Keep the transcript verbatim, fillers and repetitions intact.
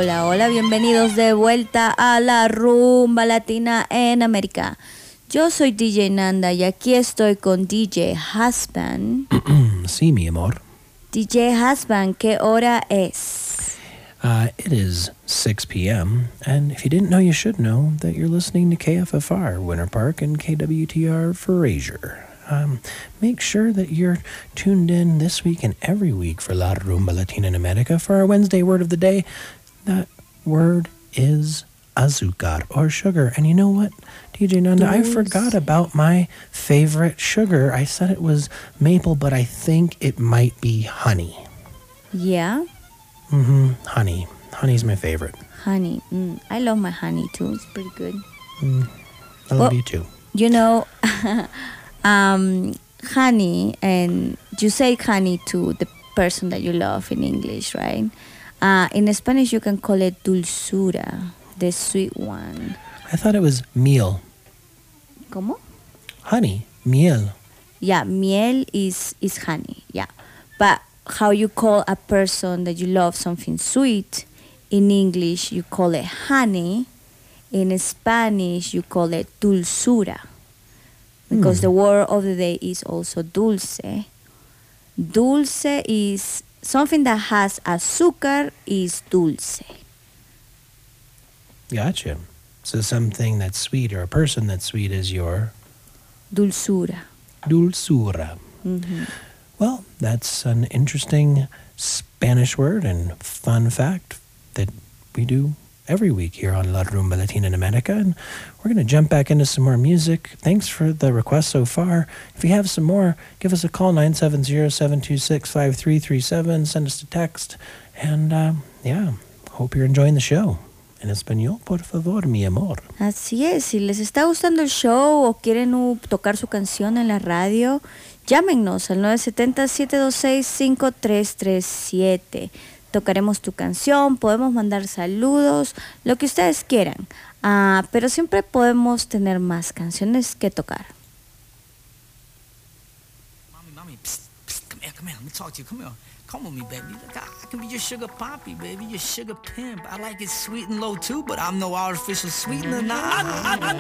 Hola, hola, bienvenidos de vuelta a la rumba latina en América. Yo soy D J Nanda y aquí estoy con D J Husband. Sí, mi amor. D J Husband, ¿qué hora es? Uh, it is six p.m., and if you didn't know, you should know that you're listening to K F F R, Winter Park, and K W T R Fraser. Um, make sure that you're tuned in this week and every week for La Rumba Latina in America for our Wednesday word of the day. That word is azúcar, or sugar. And you know what, D J Nanda, I forgot about my favorite sugar. I said it was maple, but I think it might be honey. Yeah? Mm-hmm. Honey. Honey's my favorite. Honey. Mm, I love my honey too. It's pretty good. Mm, I love well, you too. You know, um, honey, and you say honey to the person that you love in English, right? Uh, in Spanish, you can call it dulzura, the sweet one. I thought it was miel. ¿Cómo? Honey. Miel. Yeah, miel is, is honey, yeah. But how you call a person that you love something sweet, in English you call it honey, in Spanish you call it dulzura, because mm. the word of the day is also dulce. Dulce is something that has azúcar is dulce. Gotcha. So something that's sweet or a person that's sweet is your dulzura. Dulzura. Mm-hmm. Well, that's an interesting Spanish word and fun fact that we do every week here on La Rumba Latina in America. And we're going to jump back into some more music. Thanks for the request so far. If you have some more, give us a call, nine seven zero, seven two six, five three three seven. Send us a text. And, uh, yeah, hope you're enjoying the show. En español, por favor, mi amor. Así es, si les está gustando el show o quieren uh, tocar su canción en la radio, llámenos al nueve siete cero, siete dos seis, cinco tres tres siete. Tocaremos tu canción, podemos mandar saludos, lo que ustedes quieran. Uh, pero siempre podemos tener más canciones que tocar. Mommy, mommy, psst, psst, come here, come here, let me talk to you, come here. Come with me, baby. I can be your sugar poppy, baby, your sugar pimp. I like it sweet and low too, but I'm no artificial sweetener. Nah.